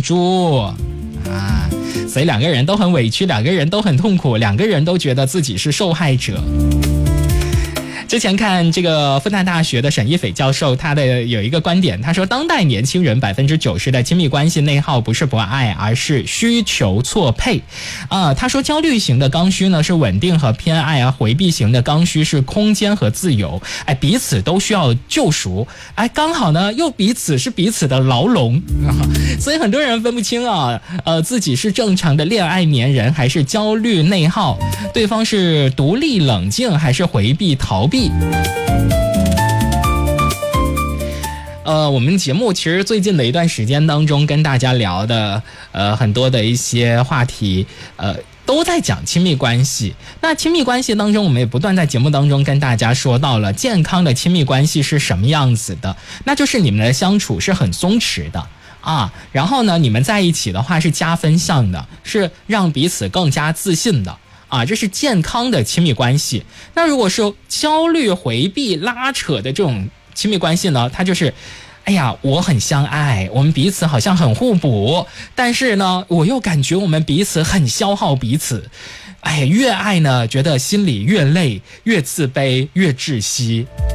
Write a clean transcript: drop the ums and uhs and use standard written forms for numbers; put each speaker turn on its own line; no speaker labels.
猪啊，所以两个人都很委屈，两个人都很痛苦，两个人都觉得自己是受害者。之前看这个复旦大学的沈一斐教授，他的有一个观点，他说当代年轻人90%的亲密关系内耗不是不爱，而是需求错配。他说焦虑型的刚需呢是稳定和偏爱啊，回避型的刚需是空间和自由。彼此都需要救赎，刚好呢又彼此是彼此的牢笼。所以很多人分不清自己是正常的恋爱黏人还是焦虑内耗，对方是独立冷静还是回避逃避。我们节目其实最近的一段时间当中跟大家聊的很多的一些话题都在讲亲密关系。那亲密关系当中，我们也不断在节目当中跟大家说到了健康的亲密关系是什么样子的，那就是你们的相处是很松弛的然后呢你们在一起的话是加分项的，是让彼此更加自信的这是健康的亲密关系。那如果是焦虑回避拉扯的这种亲密关系呢，它就是我很相爱，我们彼此好像很互补，但是呢我又感觉我们彼此很消耗彼此。越爱呢觉得心里越累，越自卑，越窒息。